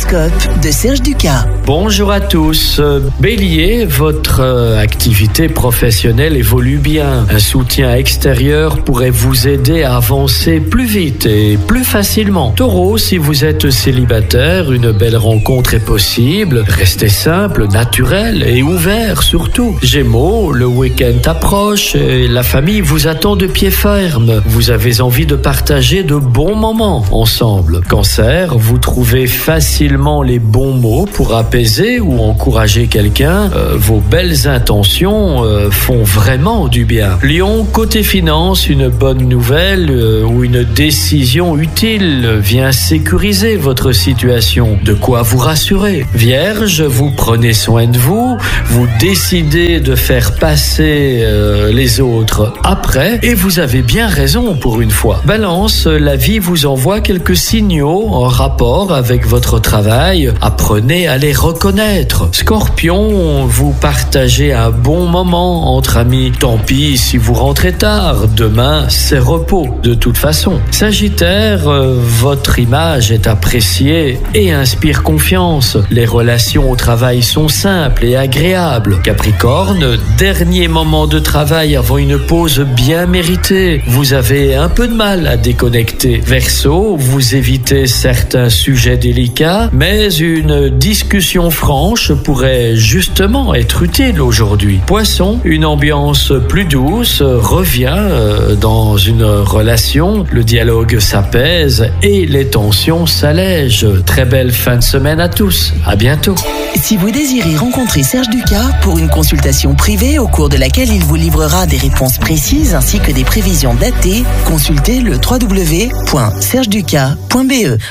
L'horoscope de Serge Ducas. Bonjour à tous. Bélier, votre activité professionnelle évolue bien. Un soutien extérieur pourrait vous aider à avancer plus vite et plus facilement. Taureau, si vous êtes célibataire, une belle rencontre est possible. Restez simple, naturel et ouvert surtout. Gémeaux, le week-end approche et la famille vous attend de pied ferme. Vous avez envie de partager de bons moments ensemble. Cancer, vous trouvez facilement les bons mots pour apaiser ou encourager quelqu'un. Vos belles intentions font vraiment du bien. Lion, côté finance, une bonne nouvelle ou une décision utile vient sécuriser votre situation. De quoi vous rassurer. Vierge, vous prenez soin de vous, vous décidez de faire passer les autres après et vous avez bien raison pour une fois. Balance, la vie vous envoie quelques signaux en rapport avec votre travail. Apprenez à les reconnaître. Scorpion, vous partagez un bon moment entre amis. Tant pis si vous rentrez tard. Demain, c'est repos de toute façon. Sagittaire, votre image est appréciée et inspire confiance. Les relations au travail sont simples et agréables. Capricorne, dernier moment de travail avant une pause bien méritée. Vous avez un peu de mal à déconnecter. Verseau, vous évitez certains sujets délicats, mais une discussion franche pourrait justement être utile aujourd'hui. Poisson, une ambiance plus douce revient dans une relation. Le dialogue s'apaise et les tensions s'allègent. Très belle fin de semaine à tous. À bientôt. Si vous désirez rencontrer Serge Ducas pour une consultation privée au cours de laquelle il vous livrera des réponses précises ainsi que des prévisions datées, consultez le www.sergeducas.be.